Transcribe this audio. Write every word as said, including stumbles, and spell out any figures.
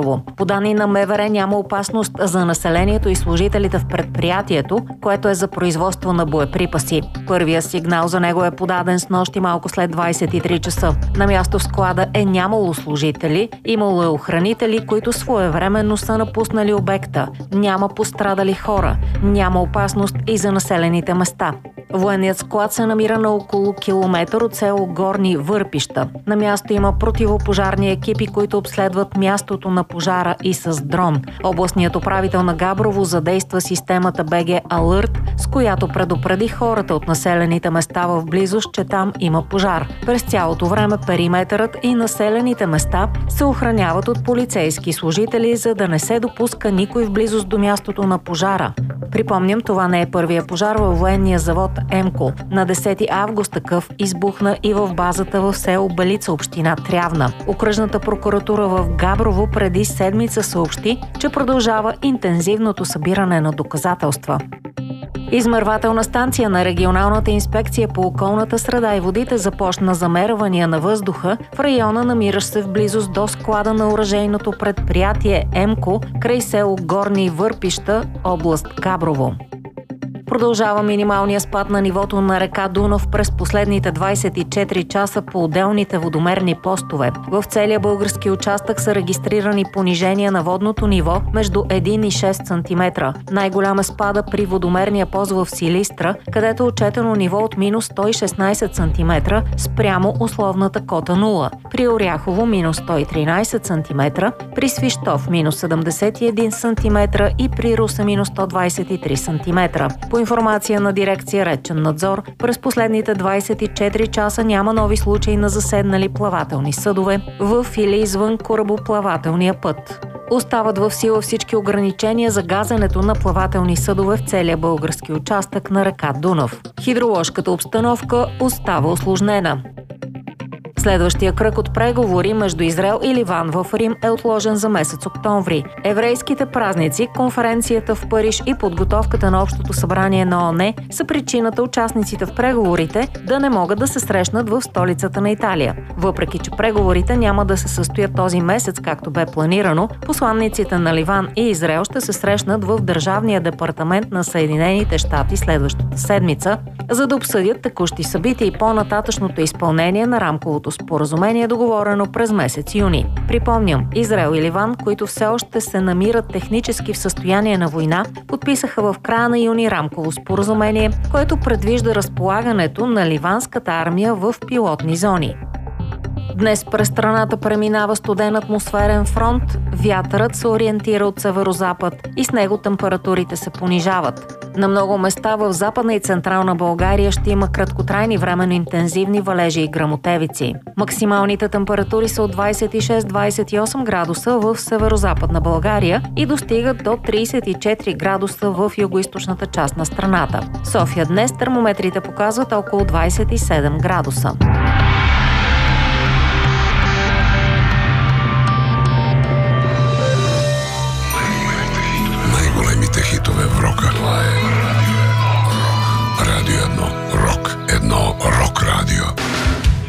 Габрово. По данни на МВР няма опасност за населението и служителите в предприятието, което е за производство на боеприпаси. Първия сигнал за него е подаден снощи малко след двайсет и три часа. На място в склада е нямало служители, имало е охранители, които своевременно са напуснали обекта. Няма пострадали хора, няма опасност и за населените места. Военният склад се намира на около километър от село Горни Върпища. На място има противопожарни екипи, които обследват мястото на пожара и с дрон. Областният управител на Габрово задейства системата Б Г Алърт, с която предупреди хората от населените места в близост, че там има пожар. През цялото време периметърът и населените места се охраняват от полицейски служители, за да не се допуска никой в близост до мястото на пожара. Припомням, това не е първия пожар във военния завод Емко. На десети август такъв избухна и в базата в село Белица, община Трявна. Окръжната прокуратура в Габрово преди седмица съобщи, че продължава интензивното събиране на доказателства. Измервателна станция на Регионалната инспекция по околната среда и водите започна замервания на въздуха в района, намиращ се в близост до склада на оръжейното предприятие Емко край село Горни Върпища, област Габрово. Продължава минималния спад на нивото на река Дунав през последните двайсет и четири часа по отделните водомерни постове. В целия български участък са регистрирани понижения на водното ниво между един и шест сантиметра. Най-голям е спада при водомерния пост в Силистра, където е отчетено ниво от минус сто и шестнайсет сантиметра спрямо условната кота нула. При Оряхово минус сто и тринайсет сантиметра, при Свищов минус седемдесет и един сантиметра и при Русе минус сто двайсет и три сантиметра. По информация на дирекция Речен надзор, през последните двайсет и четири часа няма нови случаи на заседнали плавателни съдове в или извън корабоплавателния път. Остават в сила всички ограничения за газенето на плавателни съдове в целия български участък на река Дунав. Хидроложката обстановка остава усложнена. Следващия кръг от преговори между Израел и Ливан в Рим е отложен за месец октомври. Еврейските празници, конференцията в Париж и подготовката на Общото събрание на О О Н са причината участниците в преговорите да не могат да се срещнат в столицата на Италия. Въпреки че преговорите няма да се състоят този месец, както бе планирано, посланниците на Ливан и Израел ще се срещнат в Държавния департамент на Съединените щати следващата седмица, за да обсъдят текущи събития и по-нататъчното изпълнение на рамковото споразумение, договорено през месец юни. Припомням, Израел и Ливан, които все още се намират технически в състояние на война, подписаха в края на юни рамково споразумение, което предвижда разполагането на ливанската армия в пилотни зони. Днес през страната преминава студен атмосферен фронт, вятърът се ориентира от северозапад и с него температурите се понижават. На много места в Западна и Централна България ще има краткотрайни временно интензивни валежи и гръмотевици. Максималните температури са от двайсет и шест до двайсет и осем градуса в Северозападна България и достигат до трийсет и четири градуса в югоизточната част на страната. В София днес термометрите показват около двайсет и седем градуса.